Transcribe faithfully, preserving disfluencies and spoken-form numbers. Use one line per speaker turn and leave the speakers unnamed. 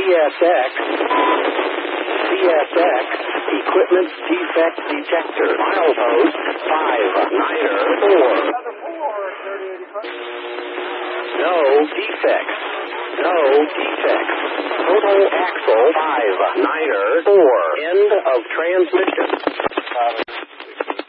S X. C S X. Equipment defect detector. Milepost five niner four. No defects. No defects. Total axle five niner four. End of transmission.